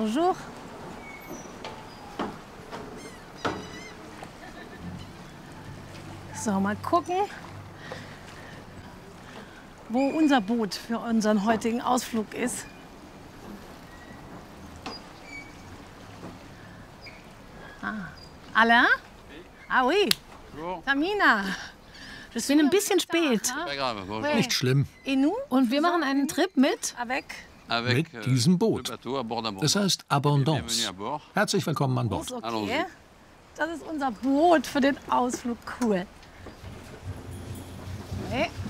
Bonjour. So, mal gucken, wo unser Boot für unseren heutigen Ausflug ist. Alain? Ah oui. Tamina. Ich bin ein bisschen spät. Nicht schlimm. Und wir machen einen Trip mit? Mit diesem Boot. Das heißt Abondance. Herzlich willkommen an Bord. Okay. Das ist unser Boot für den Ausflug. Cool. Okay.